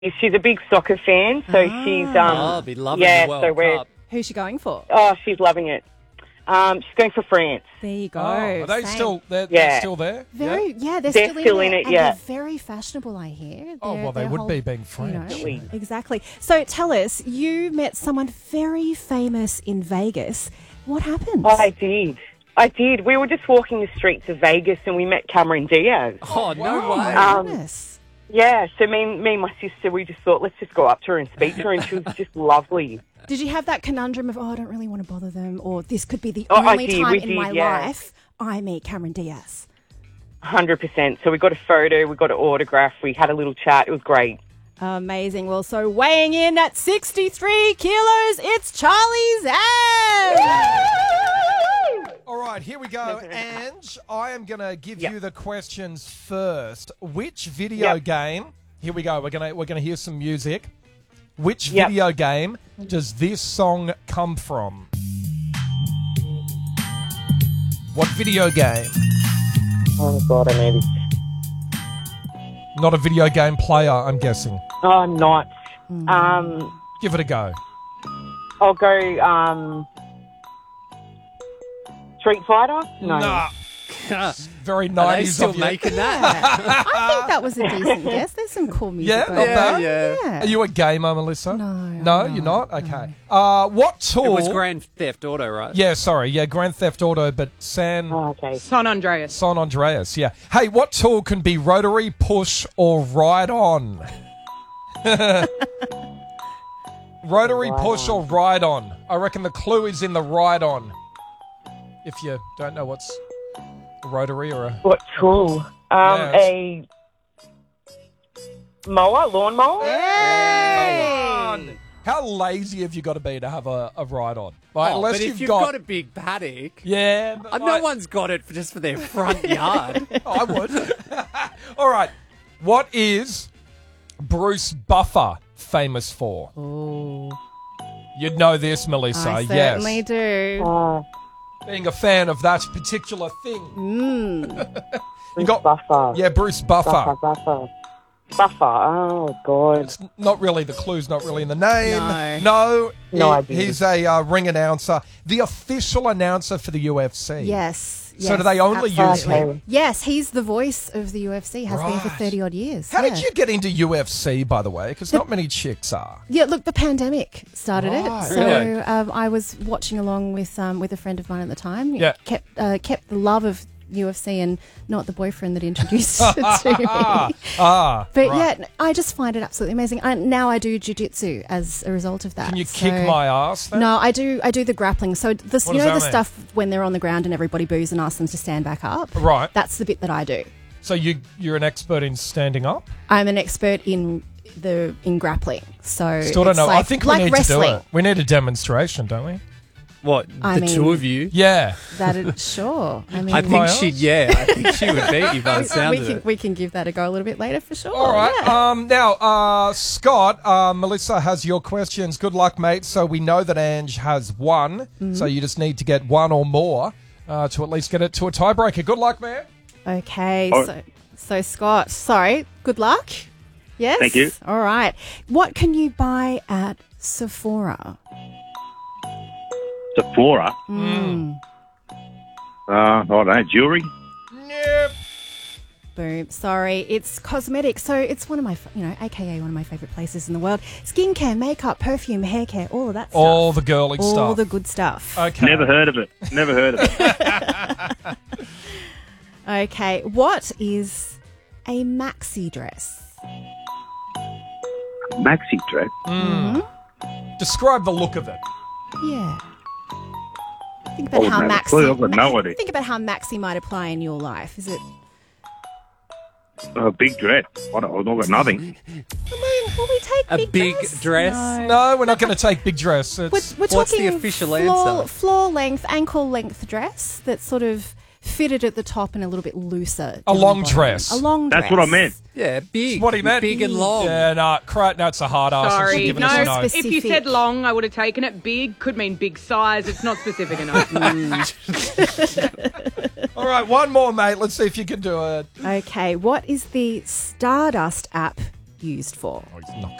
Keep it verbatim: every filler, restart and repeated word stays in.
She's a big soccer fan, so Ah. she's um. Oh, I'll be loving yeah, the World so we're Cup. Who's she going for? oh, she's loving it. Um, she's going for France. There you go. Oh, are they Same. still they're, Yeah. they're still there? Very, yeah, yeah they're, They're still, still in, in it, it, and yeah. they're very fashionable, I hear. Oh, Their- well, they their would whole- be being you French. know, exactly. So tell us, you met someone very famous in Vegas. What happened? I did. I did. We were just walking the streets of Vegas and we met Cameron Diaz. Oh, no Oh, way. my Um, goodness. Yeah, so me, me and my sister, we just thought, let's just go up to her and speak to her, and she was just lovely. Did you have that conundrum of, oh, I don't really want to bother them, or this could be the Oh, I only did, time we in did, my yeah. life I meet Cameron Diaz? one hundred percent. So we got a photo, we got an autograph, we had a little chat. It was great. Amazing. Well, so weighing in at sixty-three kilos, it's Charlie's Ange. All right, here we go. Ange, I am going to give Yep. you the questions first. Which video Yep. game? Here we go. We're going to we're going to hear some music. Which Yep. video game does this song come from? What video game? Oh, God, I know this. Not a video game player, I'm guessing. Oh, not. Um, Give it a go. I'll go um, Street Fighter? No. Nah. Very Are they nineties still of you. making that? I think that was a decent guess. There's some cool music. Yeah, going not on. bad. Yeah. Yeah. Are you a gamer, Melissa? No, No, I'm you're not. not? Okay. Uh, what tool... It was Grand Theft Auto, right? Yeah, sorry. Yeah, Grand Theft Auto, but San... Oh, okay. San Andreas. San Andreas, yeah. Hey, what tool can be rotary, push, or ride on? Rotary, push, or ride on? I reckon the clue is in the ride on. If you don't know what's a rotary or a... What tool? Um, Yes. A mower? Lawn mower? Hey! How lazy have you got to be to have a, a ride on? Like, Oh, unless but if you've, you've got... got, a big paddock, Yeah, but uh, no like- one's got it for just for their front yard. I would. All right. What is Bruce Buffer famous for? Oh, You'd know this, Melissa. I yes. certainly do. Oh, Being a fan of that particular thing. Mm. You got Buffer. yeah, Bruce Buffer. Buffer, Buffer. Buffer. Oh, God. It's not really the clue's not really in the name. No. No, No he- idea. He's a uh, ring announcer, the official announcer for the U F C. Yes. So yes, do they only use absolutely. him? Yes, he's the voice of the U F C. Has been for Right. thirty odd years. How yeah. did you get into U F C, by the way? Because not many chicks are. Yeah, look, the pandemic started Right. it, so Really? um, I was watching along with um, with a friend of mine at the time. Yeah. kept uh, kept the love of U F C and not the boyfriend that introduced it to me. Ah, But right. yeah, I just find it absolutely amazing. I, now I do jiu-jitsu as a result of that. Can you so- kick my ass then? No, I do. I do the grappling. So this, What you does know, that the mean? stuff when they're on the ground and everybody boos and asks them to stand back up. Right. That's the bit that I do. So you you're an expert in standing up? I'm an expert in the in grappling. So Still don't it's know. I like- think we like need wrestling. to do it. We need a demonstration, don't we? What, I the two mean- of you? Yeah. That is, sure. I mean, I my think ass? she'd, yeah, I think she would beat you by the sound we of can it. we can give that a go a little bit later for sure. All right. Yeah. Um, now, uh, Scott, uh, Melissa has your questions. Good luck, mate. So we know that Ange has one. Mm-hmm. So you just need to get one or more uh, to at least get it to a tiebreaker. Good luck, man. Okay. Oh. So so Scott, sorry. Good luck. Yes. Thank you. All right. What can you buy at Sephora? Sephora. Mm. Uh, I don't know, jewelry. Nope. Boom. Sorry, it's cosmetics. So it's one of my, f- you know, A K A one of my favorite places in the world. Skincare, makeup, perfume, hair care, all of that stuff. All the girly all stuff. the good stuff. Okay. Never heard of it. Never heard of it. Okay. What is a maxi dress? Maxi dress. Describe the look of it. Yeah. Think I about wouldn't how have a maxi. clue. I've got no idea. Think about how maxi might apply in your life. Is it? A big dress. I don't, I've got nothing. I mean, will we take A big, big dress? dress? No. No, we're not going to take big dress. We're, It's, we're What's the talking official floor, answer? floor length, ankle length dress that's sort of fitted at the top and a little bit looser. A down long the bottom. dress. A long dress. That's what I meant. Yeah, big. what he meant. Big and long. Yeah, no, cra- no, it's a hard ass. and she's Sorry. giving No, us a no. Specific. if you said long, I would have taken it. Big could mean big size. It's not specific enough. All right, one more, mate. Let's see if you can do it. Okay, what is the Stardust app used for? Oh, he's not